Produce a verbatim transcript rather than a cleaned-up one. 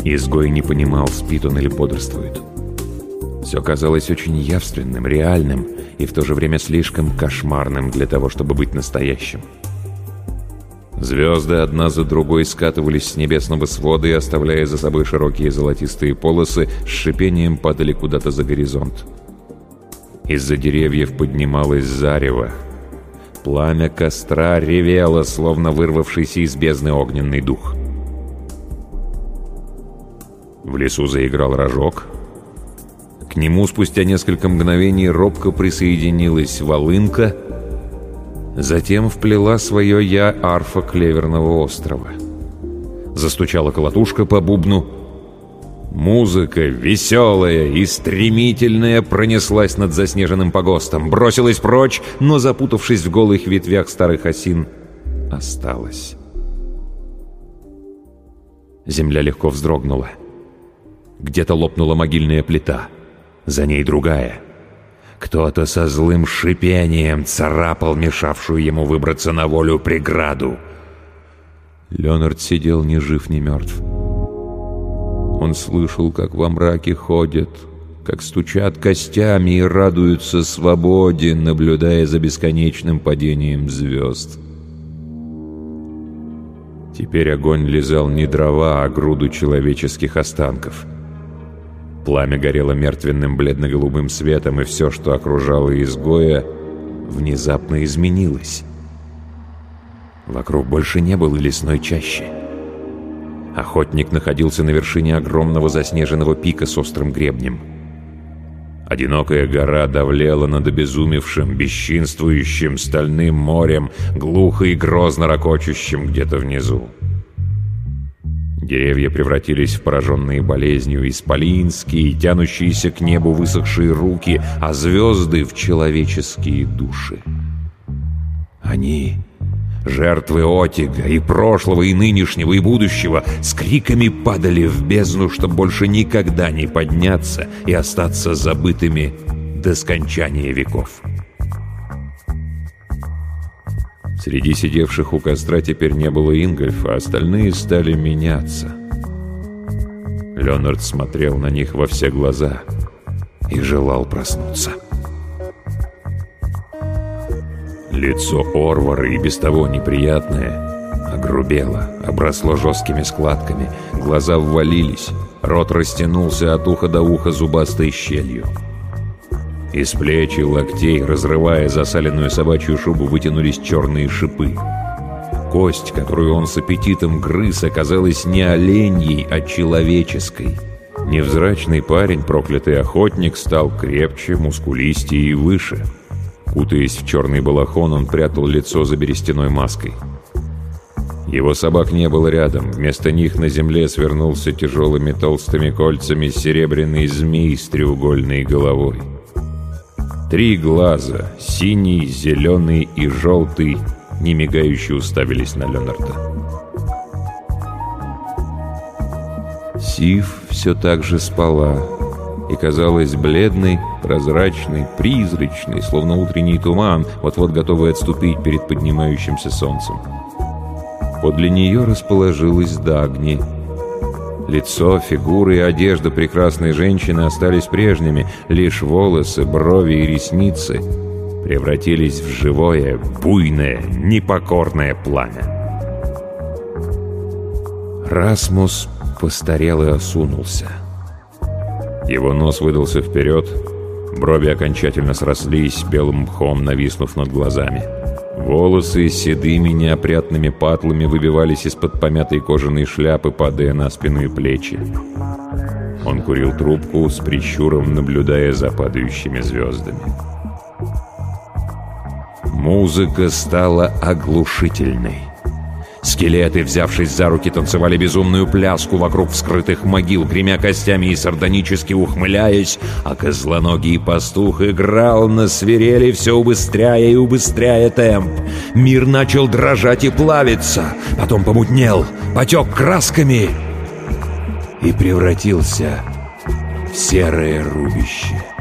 Изгой не понимал, спит он или бодрствует. Все казалось очень явственным, реальным и в то же время слишком кошмарным для того, чтобы быть настоящим. Звезды одна за другой скатывались с небесного свода и, оставляя за собой широкие золотистые полосы, с шипением падали куда-то за горизонт. Из-за деревьев поднималось зарево. Пламя костра ревело, словно вырвавшийся из бездны огненный дух. В лесу заиграл рожок. К нему спустя несколько мгновений робко присоединилась волынка. Затем вплела свое «я» арфа Клеверного острова. Застучала колотушка по бубну. Музыка, веселая и стремительная, пронеслась над заснеженным погостом, бросилась прочь, но, запутавшись в голых ветвях старых осин, осталась. Земля легко вздрогнула. Где-то лопнула могильная плита. За ней другая. Кто-то со злым шипением царапал мешавшую ему выбраться на волю преграду. Леонард сидел ни жив, ни мертв. Он слышал, как во мраке ходят, как стучат костями и радуются свободе, наблюдая за бесконечным падением звезд. Теперь огонь лизал не дрова, а груду человеческих останков. Пламя горело мертвенным бледно-голубым светом, и все, что окружало изгоя, внезапно изменилось. Вокруг больше не было лесной чащи. Охотник находился на вершине огромного заснеженного пика с острым гребнем. Одинокая гора давлела над обезумевшим, бесчинствующим стальным морем, глухо и грозно рокочущим где-то внизу. Деревья превратились в пораженные болезнью исполинские, тянущиеся к небу высохшие руки, а звезды — в человеческие души. Они, жертвы Отига, и прошлого, и нынешнего, и будущего, с криками падали в бездну, чтобы больше никогда не подняться и остаться забытыми до скончания веков. Среди сидевших у костра теперь не было Ингольфа, а остальные стали меняться. Леонард смотрел на них во все глаза и желал проснуться. Лицо Орвара, и без того неприятное, огрубело, обросло жесткими складками, глаза ввалились, рот растянулся от уха до уха зубастой щелью. Из плеч и локтей, разрывая засаленную собачью шубу, вытянулись черные шипы. Кость, которую он с аппетитом грыз, оказалась не оленьей, а человеческой. Невзрачный парень, проклятый охотник, стал крепче, мускулистее и выше. Кутаясь в черный балахон, он прятал лицо за берестяной маской. Его собак не было рядом. Вместо них на земле свернулся тяжелыми толстыми кольцами серебряный змей с треугольной головой. Три глаза, синий, зеленый и желтый, немигающе уставились на Леонарда. Сив все так же спала и казалась бледной, прозрачной, призрачной, словно утренний туман, вот-вот готовый отступить перед поднимающимся солнцем. Подле нее расположилась Дагни. Лицо, фигура и одежда прекрасной женщины остались прежними, лишь волосы, брови и ресницы превратились в живое, буйное, непокорное пламя. Расмус постарел и осунулся. Его нос выдался вперед, брови окончательно срослись, белым мхом нависнув над глазами. Волосы седыми неопрятными патлами выбивались из-под помятой кожаной шляпы, падая на спину и плечи. Он курил трубку, с прищуром наблюдая за падающими звездами. Музыка стала оглушительной. Скелеты, взявшись за руки, танцевали безумную пляску вокруг вскрытых могил, гремя костями и сардонически ухмыляясь, а козлоногий пастух играл на свирели, все убыстряя и убыстряя темп. Мир начал дрожать и плавиться, потом помутнел, потек красками и превратился в серое рубище.